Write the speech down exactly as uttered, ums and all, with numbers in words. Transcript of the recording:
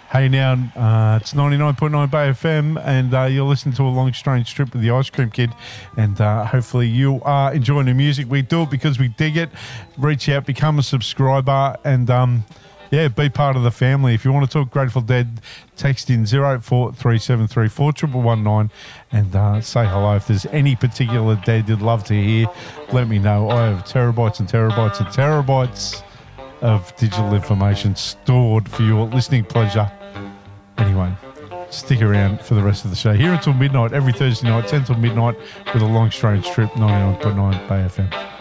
Hey now, uh, it's ninety-nine point nine Bay F M and uh, you're listening to A Long Strange Trip with the Ice Cream Kid, and uh, hopefully you are enjoying the music. We do it because we dig it. Reach out, become a subscriber, and um, yeah, be part of the family. If you want to talk Grateful Dead, text in zero eight four three seven three four one one one nine and uh, say hello. If there's any particular Dead you'd love to hear, let me know. I have terabytes and terabytes and terabytes of digital information stored for your listening pleasure. Anyway, stick around for the rest of the show. Here until midnight, every Thursday night, ten till midnight, with A Long Strange Trip, ninety-nine point nine Bay F M.